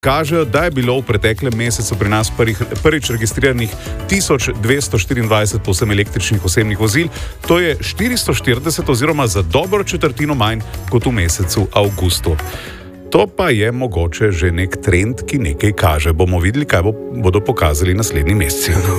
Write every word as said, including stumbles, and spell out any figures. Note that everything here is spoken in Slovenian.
kažejo, da je bilo v preteklem mesecu pri nas prvih, prvič registriranih tisoč dvesto štiriindvajset povsem električnih osebnih vozil, to je štiristo štirideset oziroma za dobro četrtino manj kot v mesecu avgustu. To pa je mogoče že nek trend, ki nekaj kaže. Bomo videli, kaj bo, bodo pokazali naslednji meseci.